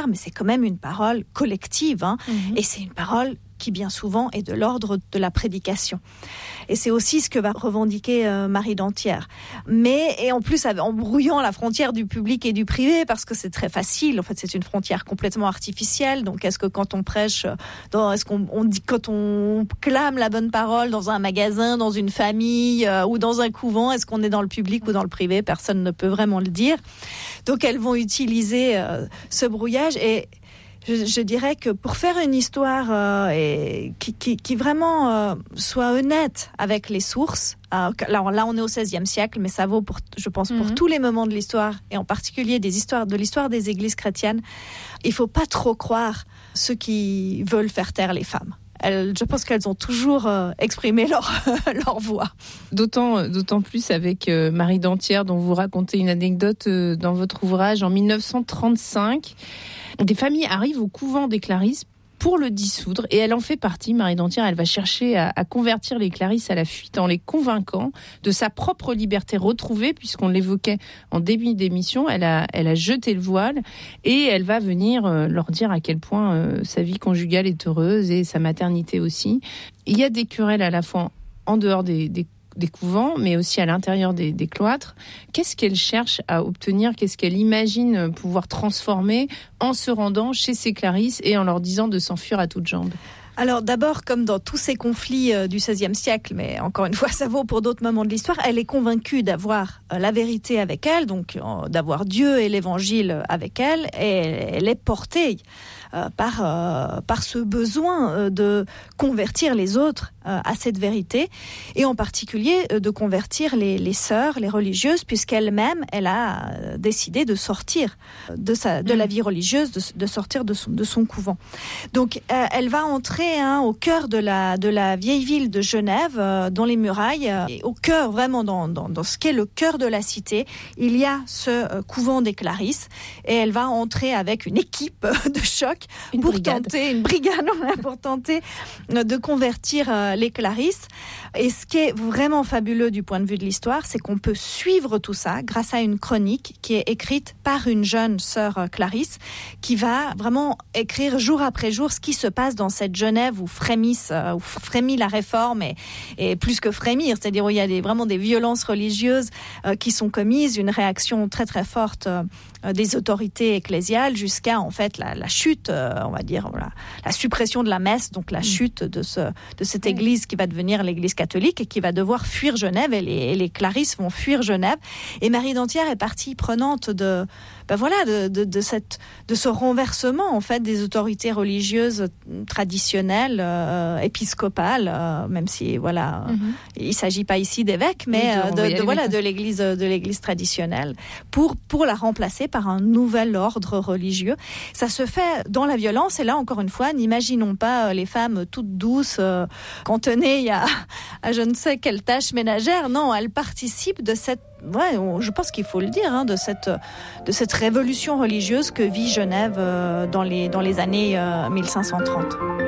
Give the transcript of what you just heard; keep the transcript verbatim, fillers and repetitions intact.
minoritaire, mais c'est quand même une parole collective, hein, mmh. et c'est une parole qui bien souvent est de l'ordre de la prédication. Et c'est aussi ce que va revendiquer euh, Marie Dampierre. Mais, et en plus, en brouillant la frontière du public et du privé, parce que c'est très facile, en fait, c'est une frontière complètement artificielle. Donc, est-ce que quand on prêche, dans, est-ce qu'on on dit, quand on clame la bonne parole dans un magasin, dans une famille euh, ou dans un couvent, est-ce qu'on est dans le public ou dans le privé? Personne ne peut vraiment le dire. Donc, elles vont utiliser euh, ce brouillage et Je, je dirais que pour faire une histoire euh, et, qui, qui, qui vraiment euh, soit honnête avec les sources, euh, là, là on est au seizième siècle, mais ça vaut pour, je pense, pour mm-hmm. tous les moments de l'histoire, et en particulier des histoires, de l'histoire des églises chrétiennes, il ne faut pas trop croire ceux qui veulent faire taire les femmes. Elles, je pense qu'elles ont toujours euh, exprimé leur, leur voix. D'autant, d'autant plus avec euh, Marie Dampierre, dont vous racontez une anecdote euh, dans votre ouvrage. En dix-neuf cent trente-cinq, des familles arrivent au couvent des Clarisses pour le dissoudre, et elle en fait partie. Marie Dampierre, elle va chercher à, à convertir les Clarisses à la fuite en les convainquant de sa propre liberté retrouvée, puisqu'on l'évoquait en début d'émission. Elle a, elle a jeté le voile et elle va venir euh, leur dire à quel point euh, sa vie conjugale est heureuse et sa maternité aussi. Il y a des querelles à la fois en dehors des, des des couvents, mais aussi à l'intérieur des, des cloîtres. Qu'est-ce qu'elle cherche à obtenir? Qu'est-ce qu'elle imagine pouvoir transformer en se rendant chez ces Clarisses et en leur disant de s'enfuir à toutes jambes? Alors d'abord, comme dans tous ces conflits euh, du seizième siècle, mais encore une fois, ça vaut pour d'autres moments de l'histoire, elle est convaincue d'avoir euh, la vérité avec elle, donc euh, d'avoir Dieu et l'Évangile avec elle, et elle est portée euh, par, euh, par ce besoin euh, de convertir les autres euh, à cette vérité, et en particulier euh, de convertir les, les sœurs, les religieuses, puisqu'elle-même, elle a euh, décidé de sortir de, sa, de la vie religieuse, de, de sortir de son, de son couvent. Donc euh, elle va entrer Hein, au cœur de la, de la vieille ville de Genève, euh, dans les murailles, euh, et au cœur, vraiment dans, dans, dans ce qu'est le cœur de la cité, il y a ce euh, couvent des Clarisses, et elle va entrer avec une équipe de choc une pour brigade. tenter, une brigade pour tenter de convertir euh, les Clarisses. Et ce qui est vraiment fabuleux du point de vue de l'histoire, c'est qu'on peut suivre tout ça grâce à une chronique qui est écrite par une jeune sœur euh, Clarisse, qui va vraiment écrire jour après jour ce qui se passe dans cette Genève où frémissent, euh, où frémit la réforme, et, et plus que frémir, c'est-à-dire où il y a des, vraiment des violences religieuses euh, qui sont commises, une réaction très très forte euh, des autorités ecclésiales, jusqu'à en fait la, la chute, euh, on va dire la, la suppression de la messe, donc la mmh. chute de, ce, de cette église qui va devenir l'église catholique et qui va devoir fuir Genève, et les, et les Clarisses vont fuir Genève. Et Marie Dampierre est partie prenante de, ben voilà, de, de, de, cette, de ce renversement en fait des autorités religieuses traditionnelles, euh, épiscopales, euh, même si voilà, mm-hmm. il ne s'agit pas ici d'évêques, mais oui, de, de, de, voilà, de l'église, de l'église traditionnelle, pour, pour la remplacer par un nouvel ordre religieux. Ça se fait dans la violence, et là encore une fois, n'imaginons pas les femmes toutes douces, euh, cantonnées à, à je ne sais quelle tâche ménagère. Non, elles participent de cette, ouais, je pense qu'il faut le dire, hein, de cette, de cette révolution religieuse que vit Genève euh, dans les, dans les années euh, mille cinq cent trente.